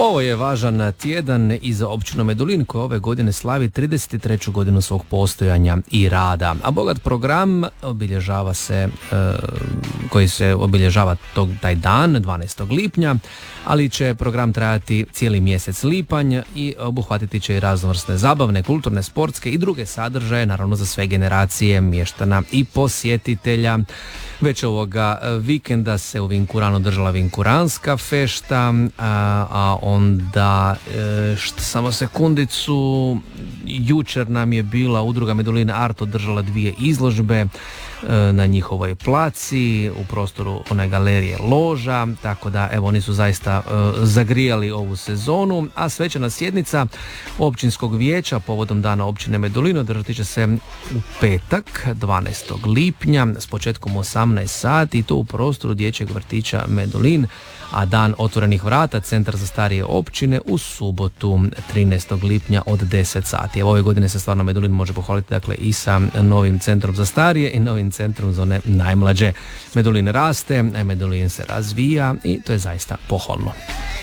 Ovo je važan tjedan i za općinu Medulin koja ove godine slavi 33. godinu svog postojanja i rada. A bogat program obilježava se, koji se obilježava taj dan, 12. lipnja, ali će program trajati cijeli mjesec lipanj i obuhvatiti će i raznovrsne zabavne, kulturne, sportske i druge sadržaje, naravno za sve generacije mještana i posjetitelja. Već ovoga vikenda se u Vinkuranu održala Vinkuranska fešta, a onda, samo sekundicu, jučer nam je bila udruga Medulin Art održala 2 izložbe na njihovoj placi u prostoru one galerije Loža, tako da evo oni su zaista zagrijali ovu sezonu, a svečana sjednica općinskog vijeća povodom dana općine Medulin održati će se u petak 12. lipnja s početkom 18 sati i to u prostoru dječjeg vrtića Medulin, a dan otvorenih vrata Centar za starije općine u subotu 13. lipnja od 10 sati. Evo ove godine se stvarno Medulin može pohvaliti dakle i sa novim centrom za starije i novim centrom za one najmlađe. Medulin raste, Medulin se razvija i to je zaista pohvalno.